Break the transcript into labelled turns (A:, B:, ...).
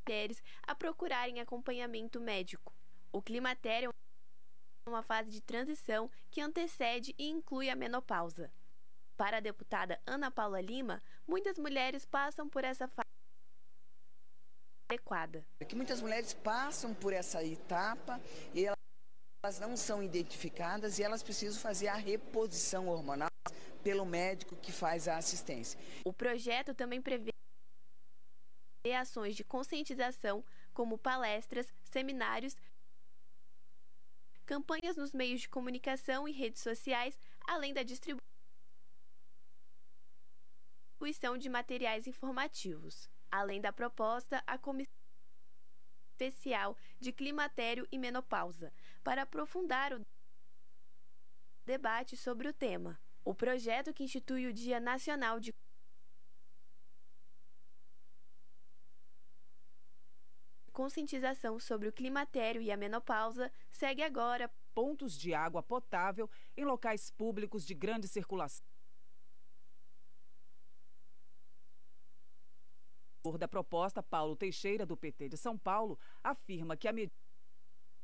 A: mulheres a procurarem acompanhamento médico. O climatério é uma fase de transição que antecede e inclui a menopausa. Para a deputada Ana Paula Lima, muitas mulheres passam por essa fase adequada.
B: Que muitas mulheres passam por essa etapa e elas não são identificadas e elas precisam fazer a reposição hormonal pelo médico que faz a assistência.
A: O projeto também prevê ações de conscientização, como palestras, seminários, campanhas nos meios de comunicação e redes sociais, além da distribuição de materiais informativos. Além da proposta, a Comissão Especial de Climatério e Menopausa, para aprofundar o debate sobre o tema. O projeto, que institui o Dia Nacional de Conscientização sobre o climatério e a menopausa, segue agora.
C: Pontos de água potável em locais públicos de grande circulação. Da proposta, Paulo Teixeira, do PT de São Paulo, afirma que a medida